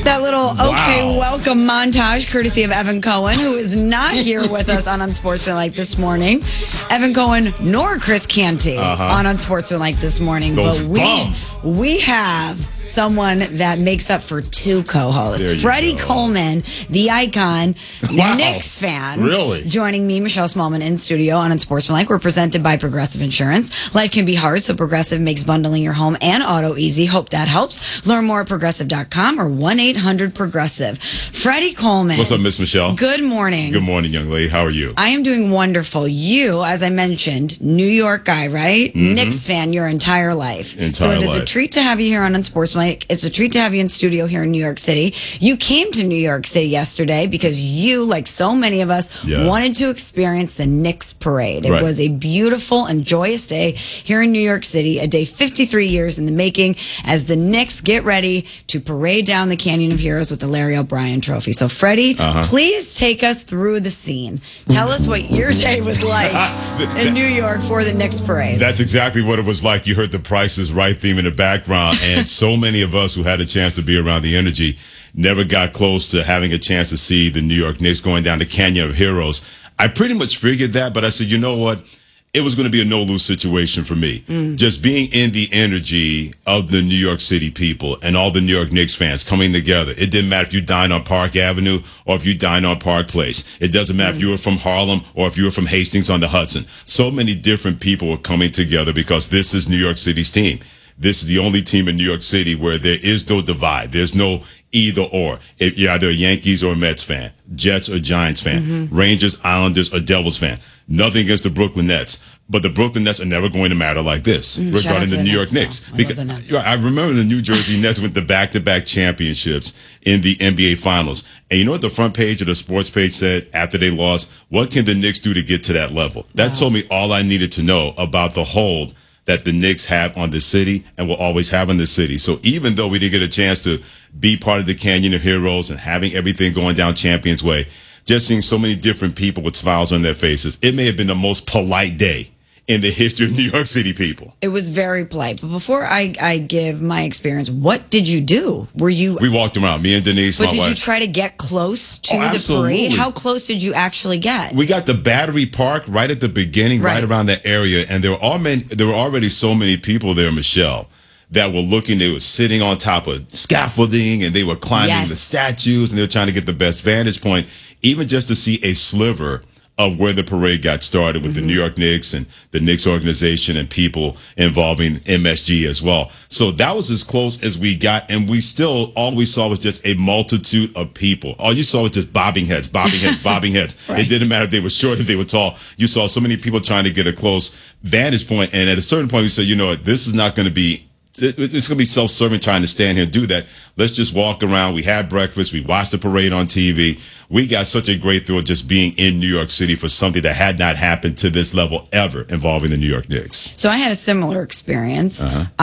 That little okay, welcome montage, courtesy of Evan Cohen, who is not here with us on Unsportsmanlike this morning. Evan Cohen nor Chris Canty on Unsportsmanlike this morning. Those but bums. we have someone that makes up for two co-hosts. Freddie Coleman, the icon, Knicks fan. Really? Joining me, Michelle Smallman, in studio on Unsportsmanlike. We're presented by Progressive Insurance. Life can be hard, so Progressive makes bundling your home and auto easy. Hope that helps. Learn more at Progressive.com or 1-800-PROGRESSIVE. Freddie Coleman. What's up, Miss Michelle? Good morning. Good morning, young lady. How are you? I am doing wonderful. You, as I mentioned, New York guy, right? Knicks fan your entire life. So it is a treat to have you here on Unsportsmanlike. It's a treat to have you in studio here in New York City. You came to New York City yesterday because you, like so many of us, wanted to experience the Knicks parade. It was a beautiful and joyous day here in New York City, a day 53 years in the making as the Knicks get ready to parade down the Canyon of Heroes with the Larry O'Brien Trophy. So, Freddie, please take us through the scene. Tell us what your day was like in New York for the Knicks parade. That's exactly what it was like. You heard the Price is Right theme in the background, and so many of us who had a chance to be around the energy never got close to having a chance to see the New York Knicks going down the Canyon of Heroes. I pretty much figured that, but I said, you know what? It was going to be a no-lose situation for me. Just being in the energy of the New York City people and all the New York Knicks fans coming together. It didn't matter if you dined on Park Avenue or if you dined on Park Place. It doesn't matter if you were from Harlem or if you were from Hastings on the Hudson. So many different people were coming together because this is New York City's team. This is the only team in New York City where there is no divide. There's no either or. If you're either a Yankees or a Mets fan, Jets or Giants fan, Rangers, Islanders, or Devils fan. Nothing against the Brooklyn Nets. But the Brooklyn Nets are never going to matter like this regarding the New York Knicks. Because I remember the New Jersey Nets went to back-to-back championships in the NBA Finals. And you know what the front page of the sports page said after they lost? What can the Knicks do to get to that level? That told me all I needed to know about the hold that the Knicks have on the city and will always have in the city. So even though we didn't get a chance to be part of the Canyon of Heroes and having everything going down Champions Way, just seeing so many different people with smiles on their faces, it may have been the most polite day in the history of New York City people. It was very polite. But before I give my experience, what did you do? We walked around, me and Denise, my wife. But did you try to get close to the parade? How close did you actually get? We got the Battery Park right at the beginning, right around that area. And there were already so many people there, Michelle, that were looking. They were sitting on top of scaffolding and they were climbing the statues and they were trying to get the best vantage point, even just to see a sliver of where the parade got started with the New York Knicks and the Knicks organization and people involving MSG as well. So that was as close as we got, and all we saw was just a multitude of people. All you saw was just bobbing heads, bobbing heads, bobbing heads. It didn't matter if they were short, if they were tall. You saw so many people trying to get a close vantage point, and at a certain point we said, you know what, this is not going to be, it's going to be self-serving trying to stand here and do that. Let's just walk around. We had breakfast. We watched the parade on TV. We got such a great thrill just being in New York City for something that had not happened to this level ever involving the New York Knicks. So I had a similar experience.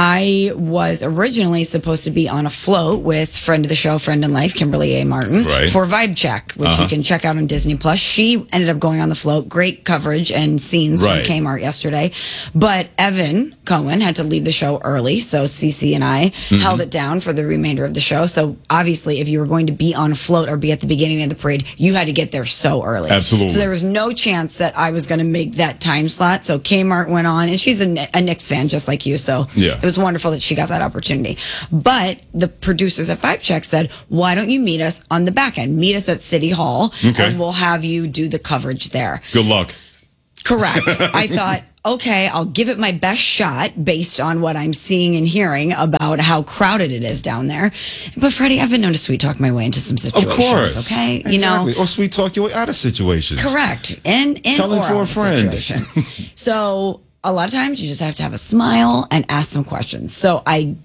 I was originally supposed to be on a float with friend of the show, friend in life, Kimberly A. Martin, for Vibe Check, which you can check out on Disney Plus. She ended up going on the float. Great coverage and scenes from Kmart yesterday. But Evan Cohen had to leave the show early, so Cece and I held it down for the remainder of the show. So obviously, if you were going to be on a float or be at the beginning of the parade, you had to get there so early. Absolutely. So there was no chance that I was going to make that time slot. So Kmart went on, and she's a Knicks fan just like you. So it was wonderful that she got that opportunity. But the producers at Vibe Check said, why don't you meet us on the back end? Meet us at City Hall, and we'll have you do the coverage there. Good luck. Correct. I thought, okay, I'll give it my best shot based on what I'm seeing and hearing about how crowded it is down there. But Freddie, I've been known to sweet talk my way into some situations. Of course. Okay. Exactly. You know, or sweet talk your way out of situations. Correct. And telling for a friend. So a lot of times you just have to have a smile and ask some questions. So I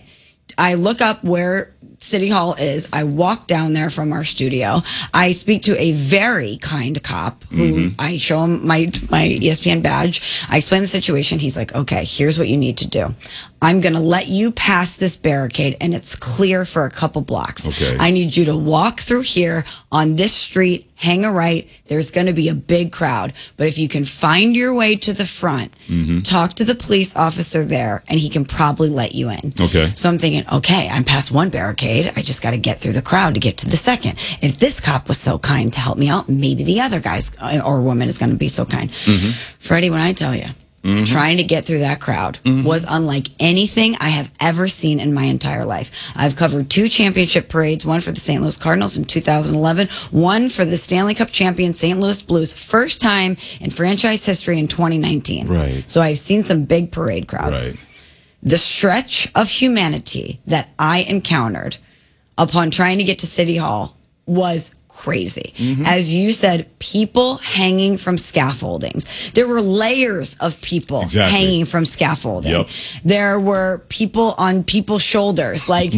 look up where City Hall is. I walk down there from our studio. I speak to a very kind cop who I show him my ESPN badge. I explain the situation. He's like, okay, here's what you need to do. I'm going to let you pass this barricade and it's clear for a couple blocks. Okay. I need you to walk through here on this street hang a right. There's going to be a big crowd. But if you can find your way to the front, talk to the police officer there, and he can probably let you in. Okay. So I'm thinking, okay, I'm past one barricade. I just got to get through the crowd to get to the second. If this cop was so kind to help me out, maybe the other guys or woman is going to be so kind. Freddie, when I tell you, trying to get through that crowd was unlike anything I have ever seen in my entire life. I've covered 2 championship parades, one for the St. Louis Cardinals in 2011, one for the Stanley Cup champion St. Louis Blues, first time in franchise history in 2019. Right. So I've seen some big parade crowds. Right. The stretch of humanity that I encountered upon trying to get to City Hall was crazy. As you said, people hanging from scaffoldings. There were layers of people hanging from scaffolding. Yep. There were people on people's shoulders, like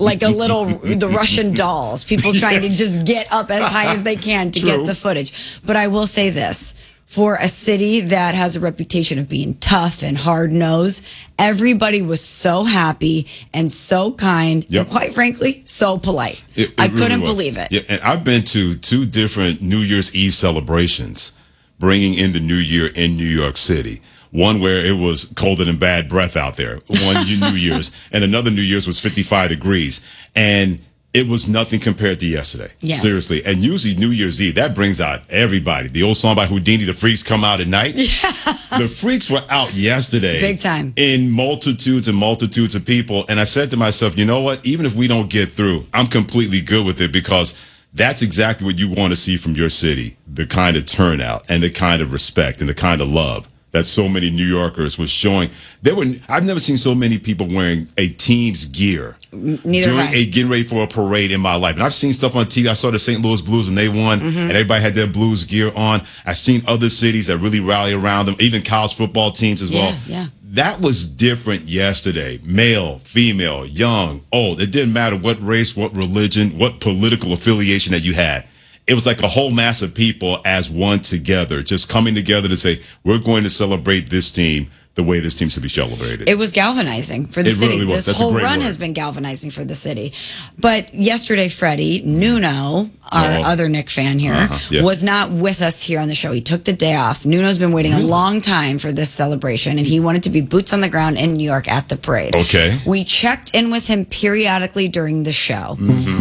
the Russian dolls, people trying to just get up as high as they can to get the footage. But I will say this. For a city that has a reputation of being tough and hard-nosed, everybody was so happy and so kind and, quite frankly, so polite. I couldn't believe it. Yeah, and I've been to 2 different New Year's Eve celebrations, bringing in the new year in New York City. One where it was colder than bad breath out there, one New Year's, and another New Year's was 55 degrees. And it was nothing compared to yesterday. Yes. Seriously. And usually New Year's Eve, that brings out everybody. The old song by Houdini, the freaks come out at night. Yeah. The freaks were out yesterday. Big time. In multitudes and multitudes of people. And I said to myself, you know what? Even if we don't get through, I'm completely good with it, because that's exactly what you want to see from your city. The kind of turnout and the kind of respect and the kind of love that so many New Yorkers was showing. I've never seen so many people wearing a team's gear getting ready for a parade in my life. And I've seen stuff on TV. I saw the St. Louis Blues when they won, and everybody had their Blues gear on. I've seen other cities that really rally around them, even college football teams as well. Yeah. That was different yesterday. Male, female, young, old. It didn't matter what race, what religion, what political affiliation that you had. It was like a whole mass of people as one together, just coming together to say, we're going to celebrate this team the way this team should be celebrated. It was galvanizing for the city. Really was. This whole run has been galvanizing for the city. But yesterday, Freddie, Nuno, our other Knick fan here, was not with us here on the show. He took the day off. Nuno's been waiting a long time for this celebration, and he wanted to be boots on the ground in New York at the parade. Okay. We checked in with him periodically during the show.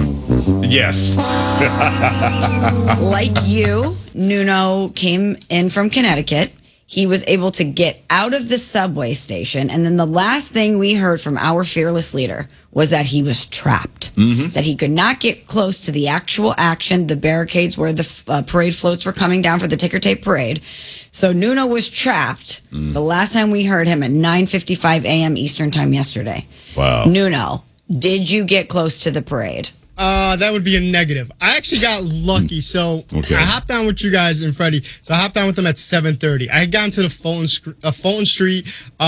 Yes. Like you, Nuno came in from Connecticut. He was able to get out of the subway station. And then the last thing we heard from our fearless leader was that he was trapped, that he could not get close to the actual action, the barricades where the parade floats were coming down for the ticker tape parade. So Nuno was trapped the last time we heard him at 9:55 a.m. Eastern time yesterday. Wow. Nuno, did you get close to the parade? That would be a negative. I actually got lucky. So I hopped on with you guys and Freddie. So I hopped on with them at 7:30. I had gotten to the Fulton Street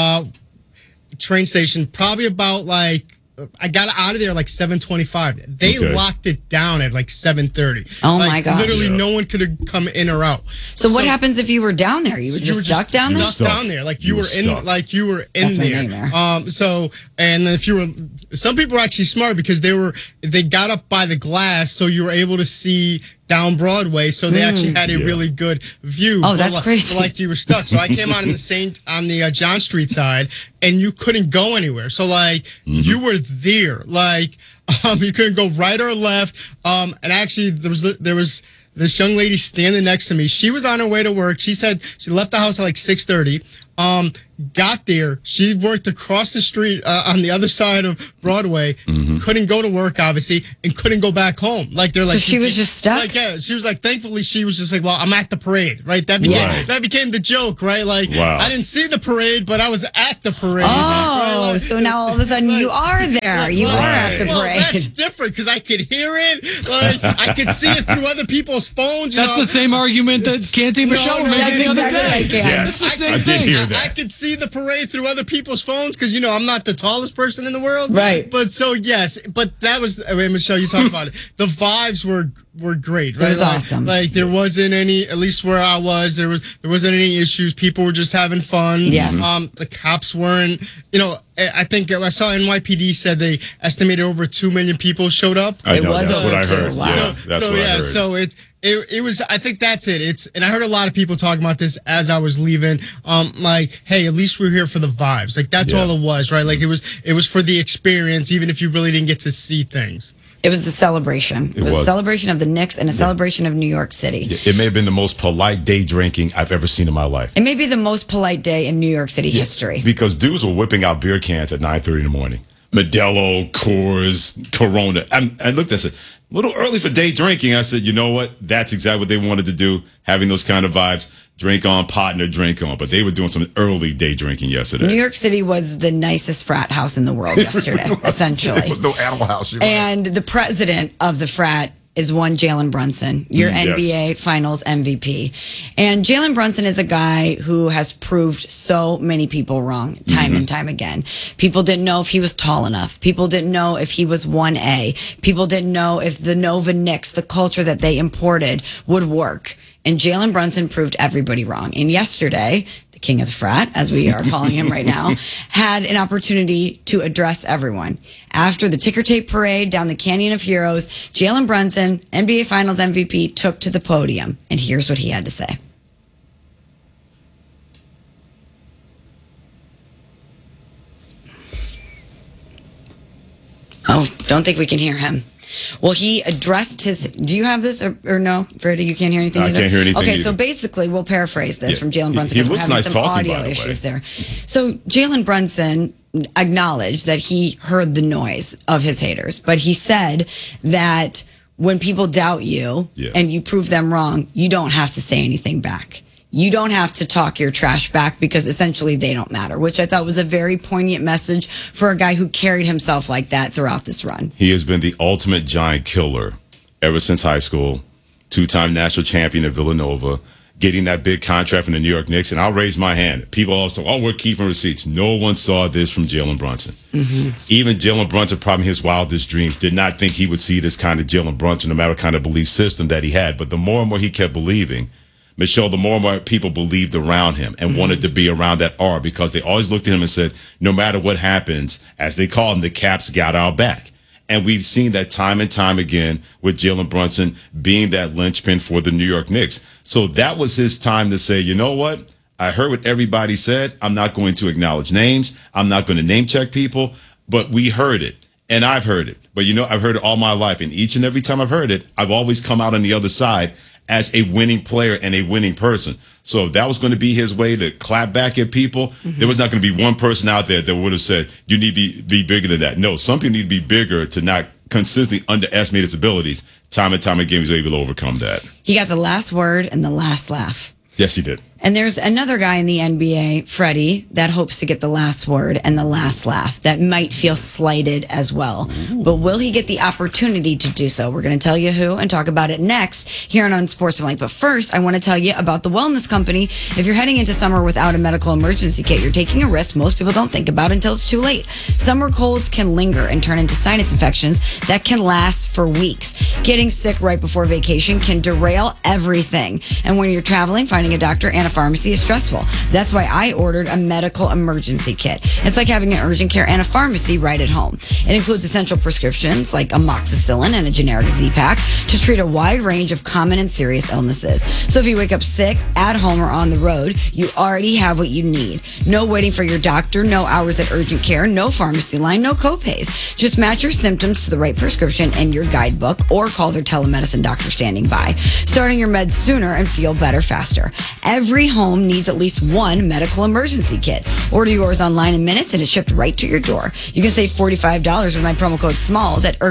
train station probably about I got out of there like 7:25. They locked it down at like 7:30. Oh my God! Literally, no one could have come in or out. So what happens if you were down there? You were just stuck down there. Stuck down there, like you were in there. That's my nightmare. So and if you were, some people were actually smart because they got up by the glass, so you were able to see down Broadway, so they actually had a really good view. Oh, that's crazy! Like you were stuck. So I came on the John Street side, and you couldn't go anywhere. So you were there, you couldn't go right or left. And actually, there was this young lady standing next to me. She was on her way to work. She said she left the house at like 6:30. Got there. She worked across the street on the other side of Broadway. Couldn't go to work, obviously, and couldn't go back home. So she was just stuck? She was like, thankfully, she was just like, well, I'm at the parade, right? That became the joke, right? I didn't see the parade, but I was at the parade. Oh, right? So now all of a sudden you are there. You are at the parade. Well, that's different because I could hear it. I could see it through other people's phones. That's the same argument that Canty Michelle made the other day. Yes, it's the same thing. Hear that. I could see the parade through other people's phones because I'm not the tallest person in the world, right? But but that was Michelle. You talked about it. The vibes were great. Right? It was awesome. There wasn't any, at least where I was, there wasn't any issues. People were just having fun. Yes. The cops weren't. I think I saw NYPD said they estimated over 2 million people showed up. I know, that's what I heard. Wow. Yeah, that's what I heard. So it was. I think that's it. And I heard a lot of people talking about this as I was leaving. Like, hey, at least we're here for the vibes. Like that's all it was, right? Like it was for the experience, even if you really didn't get to see things. It was a celebration. It was a celebration of the Knicks and a celebration of New York City. It may have been the most polite day drinking I've ever seen in my life. It may be the most polite day in New York City history. Because dudes were whipping out beer cans at 9:30 in the morning. Modelo, Coors, Corona. I looked at it, a little early for day drinking. I said, you know what? That's exactly what they wanted to do, having those kind of vibes. Drink on, partner, drink on. But they were doing some early day drinking yesterday. New York City was the nicest frat house in the world yesterday, essentially. There was no Animal House. And the president of the frat is one Jalen Brunson, your NBA Finals MVP. And Jalen Brunson is a guy who has proved so many people wrong time and time again. People didn't know if he was tall enough. People didn't know if he was 1A. People didn't know if the Nova Knicks, the culture that they imported, would work. And Jalen Brunson proved everybody wrong. And yesterday, the king of the frat, as we are calling him right now, had an opportunity to address everyone. After the ticker tape parade down the Canyon of Heroes, Jalen Brunson, NBA Finals MVP, took to the podium. And here's what he had to say. Oh, don't think we can hear him. Well, he addressed his... Do you have this or no? Freddie, you can't hear anything I either? can't hear anything Okay, either. so basically, we'll paraphrase this from Jalen Brunson He because we're looks having nice some talking, audio by the way. issues there. So Jalen Brunson acknowledged that he heard the noise of his haters, but he said that when people doubt you and you prove them wrong, you don't have to say anything back. You don't have to talk your trash back because essentially they don't matter, which I thought was a very poignant message for a guy who carried himself like that throughout this run. He has been the ultimate giant killer ever since high school, two-time national champion at Villanova, getting that big contract from the New York Knicks. And I'll raise my hand. People always say, oh, we're keeping receipts. No one saw this from Jalen Brunson. Even Jalen Brunson, probably in his wildest dreams, did not think he would see this kind of Jalen Brunson, no matter what kind of belief system that he had. But the more and more he kept believing, Michelle, the more and more people believed around him and wanted to be around that aura because they always looked at him and said, no matter what happens, as they call him, the Caps got our back. And we've seen that time and time again with Jalen Brunson being that linchpin for the New York Knicks. So that was his time to say, you know what? I heard what everybody said. I'm not going to acknowledge names. I'm not going to name check people, but we heard it. And I've heard it. But, I've heard it all my life. And each and every time I've heard it, I've always come out on the other side as a winning player and a winning person. So if that was going to be his way to clap back at people, there was not going to be one person out there that would have said, you need to be bigger than that. No, some people need to be bigger to not consistently underestimate his abilities. Time and time again, he was able to overcome that. He got the last word and the last laugh. Yes, he did. And there's another guy in the NBA, Freddie, that hopes to get the last word and the last laugh. That might feel slighted as well. Ooh. But will he get the opportunity to do so? We're going to tell you who and talk about it next here on Unsportsmanlike. But first, I want to tell you about the Wellness Company. If you're heading into summer without a medical emergency kit, you're taking a risk most people don't think about until it's too late. Summer colds can linger and turn into sinus infections that can last for weeks. Getting sick right before vacation can derail everything. And when you're traveling, finding a doctor and a pharmacy is stressful. That's why I ordered a medical emergency kit. It's like having an urgent care and a pharmacy right at home. It includes essential prescriptions like amoxicillin and a generic Z-Pack to treat a wide range of common and serious illnesses. So if you wake up sick, at home or on the road, you already have what you need. No waiting for your doctor, no hours at urgent care, no pharmacy line, no copays. Just match your symptoms to the right prescription in your guidebook or call their telemedicine doctor standing by. Starting your meds sooner and feel better faster. Every home needs at least one medical emergency kit. Order yours online in minutes and it's shipped right to your door. You can save $45 with my promo code SMALLS at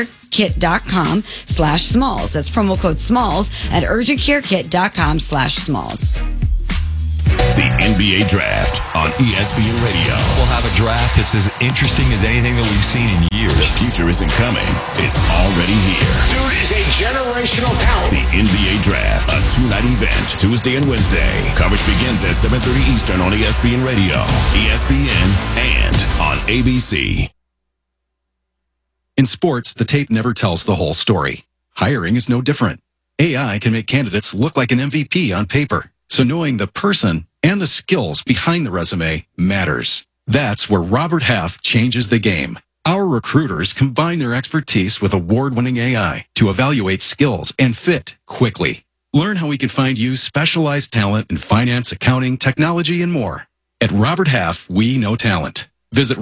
urgentcarekit.com/smalls. That's promo code SMALLS at urgentcarekit.com/smalls. The NBA Draft on ESPN Radio. We'll have a draft that's as interesting as anything that we've seen in years. The future isn't coming. It's already here. Dude is a generational talent. The NBA Draft, a two-night event, Tuesday and Wednesday. Coverage begins at 7:30 Eastern on ESPN Radio, ESPN, and on ABC. In sports, the tape never tells the whole story. Hiring is no different. AI can make candidates look like an MVP on paper. So knowing the person and the skills behind the resume matters. That's where Robert Half changes the game. Our recruiters combine their expertise with award-winning AI to evaluate skills and fit quickly. Learn how we can find you specialized talent in finance, accounting, technology, and more. At Robert Half, we know talent. Visit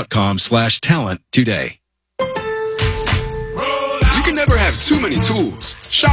roberthalf.com/talent today. You can never have too many tools.